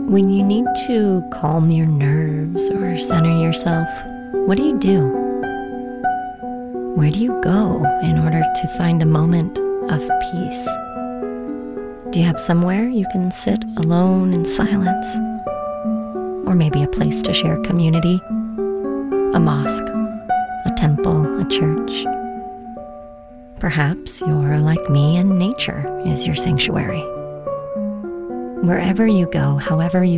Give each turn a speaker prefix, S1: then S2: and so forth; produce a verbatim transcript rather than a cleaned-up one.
S1: When you need to calm your nerves or center yourself, what do you do? Where do you go in order to find a moment of peace? Do you have somewhere you can sit alone in silence? Or maybe a place to share community? A mosque, a temple, a church? Perhaps you're like me and nature is your sanctuary. Wherever you go, however you